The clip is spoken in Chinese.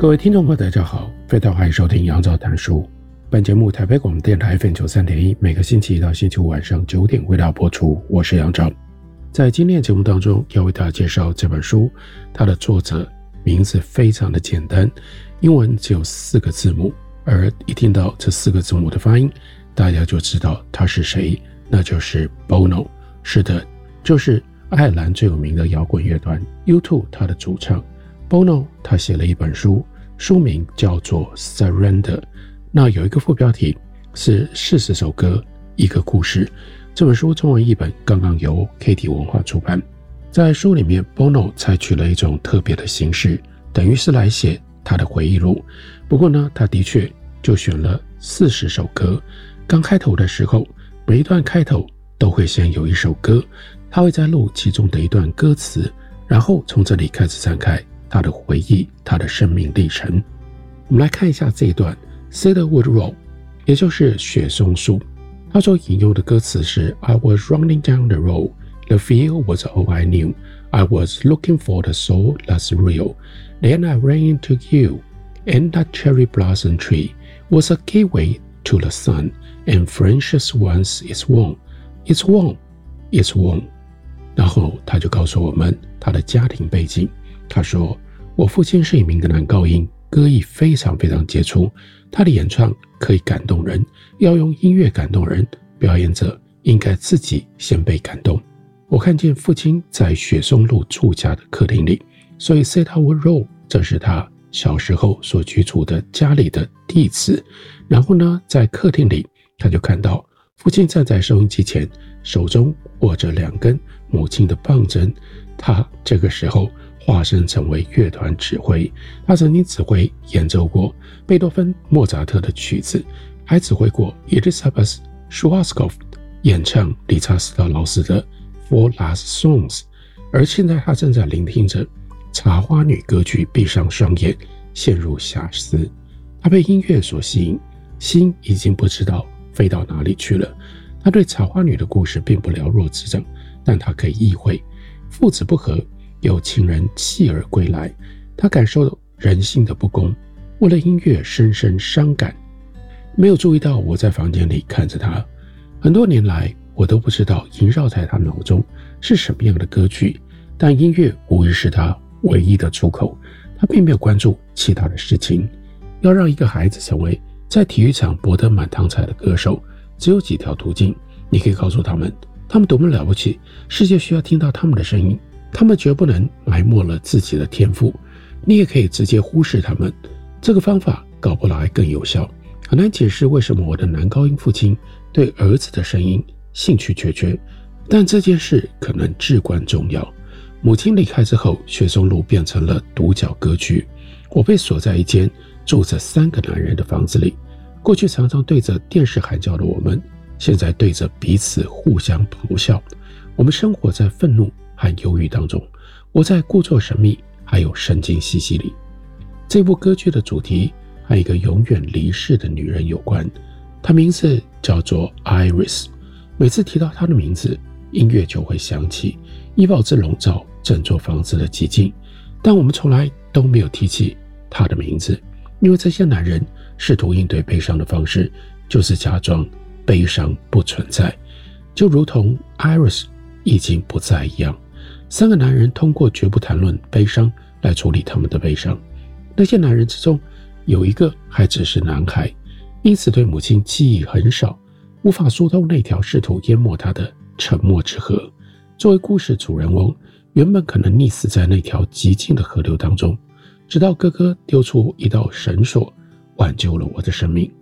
各位听众朋友大家好，非常欢迎收听杨照谈书。本节目台北广播电台 FM93.1， 每个星期一到星期五晚上9点为大家播出。我是杨照。在今天的节目当中要为大家介绍这本书，它的作者名字非常的简单，英文只有4个字母，而一听到这4个字母的发音，大家就知道他是谁，那就是 Bono。 是的，就是爱尔兰最有名的摇滚乐团 U2 他的主唱 Bono。 他写了一本书，书名叫做 Surrender， 那有一个副标题是40首歌一个故事。这本书中文译本刚刚由 KT 文化出版。在书里面 Bono 采取了一种特别的形式，等于是来写他的回忆录。不过呢，他的确就选了40首歌。刚开头的时候，每一段开头都会先有一首歌，他会再录其中的一段歌词，然后从这里开始展开他的回忆，他的生命历程。我们来看一下这一段 Cedarwood Road， 也就是雪松树。他所引用的歌词是 I was running down the road, the field was all I knew, I was looking for the soul that's real, then I ran into you, and that cherry blossom tree was a gateway to the sun, and friendship once is warm, it's warm, it's warm。 然后他就告诉我们他的家庭背景。他说，我父亲是一名男高音，歌艺非常非常杰出，他的演唱可以感动人，要用音乐感动人，表演者应该自己先被感动。我看见父亲在雪松路住家的客厅里，所以 Cedarwood Road 这是他小时候所居住的家里的地址。然后呢，在客厅里他就看到父亲站在收音机前，手中握着2根母亲的棒针。他这个时候化身成为乐团指挥，他曾经指挥演奏过贝多芬、莫扎特的曲子，还指挥过 Elisabeth Schwarzkopf 演唱理查斯特劳斯的 Four Last Songs。 而现在他正在聆听着茶花女歌剧，闭上双眼陷入遐思。他被音乐所吸引，心已经不知道飞到哪里去了。他对茶花女的故事并不了若指掌，但他可以意会父子不和，有情人弃儿归来。他感受人性的不公，为了音乐深深伤感。没有注意到我在房间里看着他，很多年来我都不知道萦绕在他脑中是什么样的歌曲，但音乐无疑是他唯一的出口。他并没有关注其他的事情。要让一个孩子成为在体育场博得满堂彩的歌手，只有几条途径。你可以告诉他们多么了不起，世界需要听到他们的声音，他们绝不能埋没了自己的天赋。你也可以直接忽视他们，这个方法搞不好还更有效。很难解释为什么我的男高音父亲对儿子的声音兴趣缺缺，但这件事可能至关重要。母亲离开之后，雪松路变成了独角歌剧。我被锁在一间住着3个男人的房子里，过去常常对着电视喊叫的我们，现在对着彼此互相咆哮。我们生活在愤怒和忧郁当中，我在故作神秘还有神经兮兮里。这部歌剧的主题和一个永远离世的女人有关，她名字叫做 Iris。 每次提到她的名字，音乐就会响起，以保之笼罩整座房子的寂静。但我们从来都没有提起她的名字，因为这些男人试图应对悲伤的方式就是假装悲伤不存在，就如同 Iris 已经不在一样。3个男人通过绝不谈论悲伤来处理他们的悲伤。那些男人之中有一个还只是男孩，因此对母亲记忆很少，无法疏通那条试图淹没他的沉默之河。作为故事主人翁，原本可能溺死在那条极静的河流当中，直到哥哥丢出一道绳索挽救了我的生命。